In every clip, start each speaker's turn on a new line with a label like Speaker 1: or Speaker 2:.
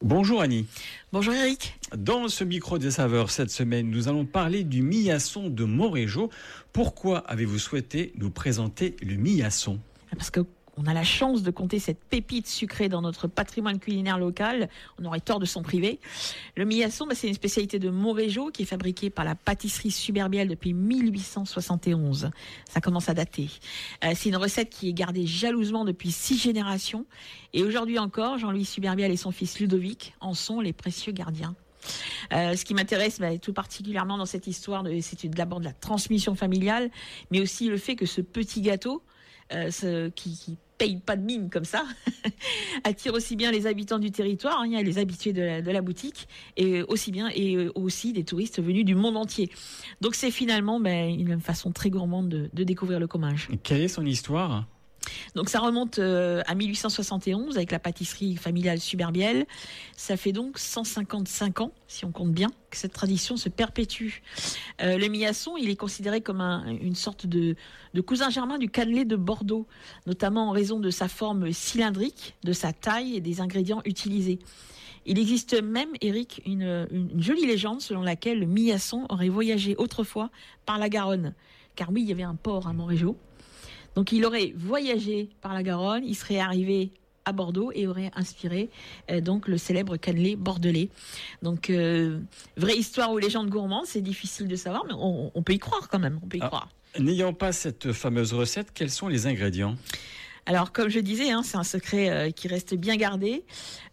Speaker 1: Bonjour Annie.
Speaker 2: Bonjour Eric.
Speaker 1: Dans ce micro des saveurs cette semaine, nous allons parler du miasson de Montrégeau. Pourquoi avez-vous souhaité nous présenter le miasson ?
Speaker 2: Parce qu'on a la chance de compter cette pépite sucrée dans notre patrimoine culinaire local. On aurait tort de s'en priver. Le miasson, c'est une spécialité de Montrégeau qui est fabriquée par la pâtisserie Suberbiel depuis 1871. Ça commence à dater. C'est une recette qui est gardée jalousement depuis 6 générations. Et aujourd'hui encore, Jean-Louis Suberbiel et son fils Ludovic en sont les précieux gardiens. Ce qui m'intéresse tout particulièrement dans cette histoire, c'est d'abord de la transmission familiale, mais aussi le fait que ce petit gâteau, qui paye pas de mine comme ça, attire aussi bien les habitants du territoire, il y a les habitués de la boutique, et aussi des touristes venus du monde entier. Donc c'est finalement une façon très gourmande de découvrir le comminges.
Speaker 1: Quelle est son histoire ?
Speaker 2: Donc ça remonte à 1871 avec la pâtisserie familiale Suberbiel. Ça fait donc 155 ans, si on compte bien, que cette tradition se perpétue. Le miasson, il est considéré comme une sorte de cousin germain du cannelé de Bordeaux, notamment en raison de sa forme cylindrique, de sa taille et des ingrédients utilisés. Il existe même, Eric, une jolie légende selon laquelle le miasson aurait voyagé autrefois par la Garonne. Car oui, il y avait un port à Montrégeau. Donc il aurait voyagé par la Garonne, il serait arrivé à Bordeaux et aurait inspiré donc le célèbre cannelé bordelais. Donc vraie histoire ou légende gourmande, c'est difficile de savoir, mais on peut y croire quand même. On peut y croire.
Speaker 1: N'ayant pas cette fameuse recette, quels sont les ingrédients ?
Speaker 2: Alors, comme je disais, c'est un secret qui reste bien gardé,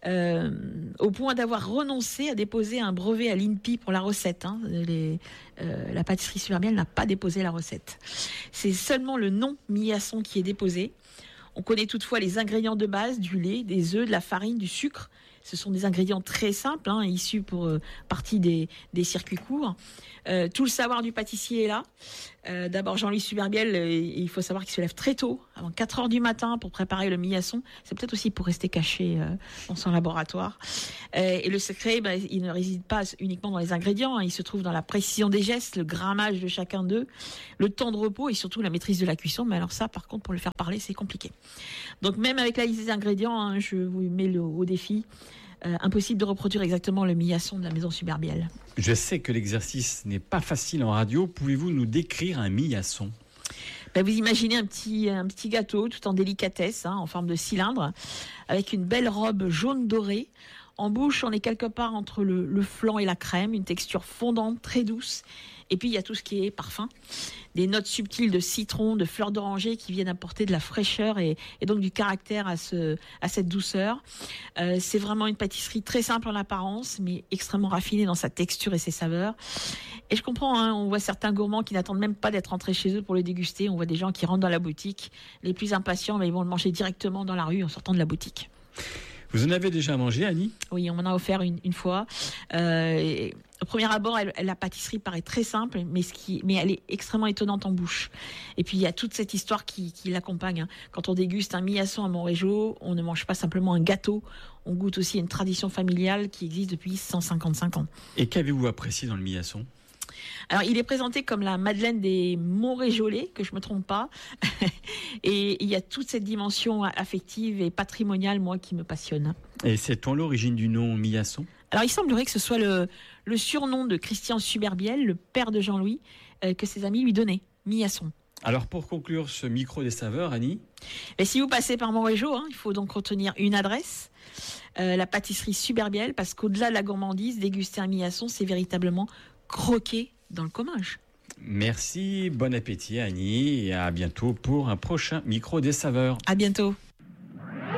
Speaker 2: au point d'avoir renoncé à déposer un brevet à l'INPI pour la recette. La pâtisserie Suberbiel n'a pas déposé la recette. C'est seulement le nom miasson qui est déposé. On connaît toutefois les ingrédients de base, du lait, des œufs, de la farine, du sucre. Ce sont des ingrédients très simples, issus pour partie des circuits courts. Tout le savoir du pâtissier est là. D'abord, Jean-Louis Suberbiel, il faut savoir qu'il se lève très tôt, avant 4 heures du matin, pour préparer le miasson. C'est peut-être aussi pour rester caché dans son laboratoire. Et le secret, il ne réside pas uniquement dans les ingrédients. Il se trouve dans la précision des gestes, le grammage de chacun d'eux, le temps de repos et surtout la maîtrise de la cuisson. Mais alors ça, par contre, pour le faire parler, c'est compliqué. Donc même avec la liste des ingrédients, je vous mets au défi. Impossible de reproduire exactement le miasson de la maison Suberbiel.
Speaker 1: Je sais que l'exercice n'est pas facile en radio. Pouvez-vous nous décrire un miasson ?
Speaker 2: Vous imaginez un petit gâteau tout en délicatesse, en forme de cylindre, avec une belle robe jaune dorée. En bouche, on est quelque part entre le flan et la crème, une texture fondante, très douce. Et puis, il y a tout ce qui est parfum. Des notes subtiles de citron, de fleurs d'oranger qui viennent apporter de la fraîcheur et donc du caractère à cette douceur. C'est vraiment une pâtisserie très simple en apparence, mais extrêmement raffinée dans sa texture et ses saveurs. Et je comprends, on voit certains gourmands qui n'attendent même pas d'être rentrés chez eux pour le déguster. On voit des gens qui rentrent dans la boutique. Les plus impatients, ils vont le manger directement dans la rue en sortant de la boutique.
Speaker 1: Vous en avez déjà mangé, Annie ?
Speaker 2: Oui, on m'en a offert une fois. Au premier abord, la pâtisserie paraît très simple, mais elle est extrêmement étonnante en bouche. Et puis, il y a toute cette histoire qui l'accompagne. Quand on déguste un miasson à Montrégeau, on ne mange pas simplement un gâteau. On goûte aussi une tradition familiale qui existe depuis 155 ans.
Speaker 1: Et qu'avez-vous apprécié dans le miasson ?
Speaker 2: Alors, il est présenté comme la Madeleine des Montréjolais, que je me trompe pas. Et il y a toute cette dimension affective et patrimoniale, moi, qui me passionne.
Speaker 1: Et sait-on l'origine du nom miasson ?
Speaker 2: Alors, il semblerait que ce soit le surnom de Christian Suberbiel, le père de Jean-Louis, que ses amis lui donnaient, miasson.
Speaker 1: Alors, pour conclure ce micro des saveurs, Annie ?
Speaker 2: Et si vous passez par Montrégeau, il faut donc retenir une adresse, la pâtisserie Suberbiel, parce qu'au-delà de la gourmandise, déguster un miasson, c'est véritablement croquer dans le comminges.
Speaker 1: Merci, bon appétit Annie et à bientôt pour un prochain micro des saveurs.
Speaker 2: À bientôt.